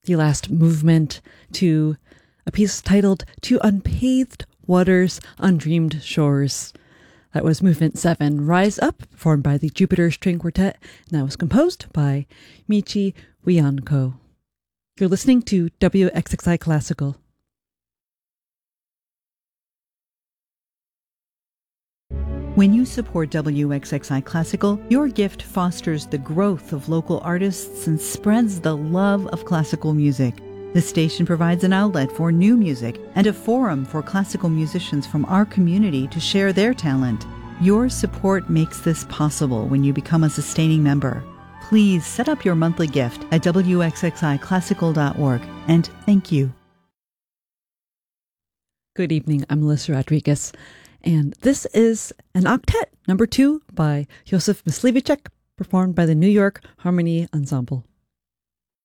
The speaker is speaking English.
the last movement to a piece titled To Unpaved Waters, Undreamed Shores. That was Movement 7, Rise Up, performed by the Jupiter String Quartet, and that was composed by Michi Wianko. You're listening to WXXI Classical. When you support WXXI Classical, your gift fosters the growth of local artists and spreads the love of classical music. The station provides an outlet for new music and a forum for classical musicians from our community to share their talent. Your support makes this possible when you become a sustaining member. Please set up your monthly gift at wxxiclassical.org, and thank you. Good evening, I'm Melissa Rodriguez, and this is an octet, number 2, by Josef Myslivicek, performed by the New York Harmony Ensemble.